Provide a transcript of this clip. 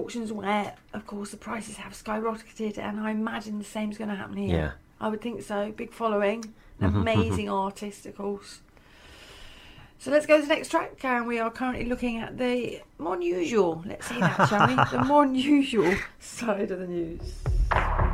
auctions where, of course, the prices have skyrocketed, and I imagine the same is going to happen here. Yeah. I would think so. Big following, amazing artist, of course. So let's go to the next track, and we are currently looking at the more unusual, let's see that, shall we? The more unusual side of the news.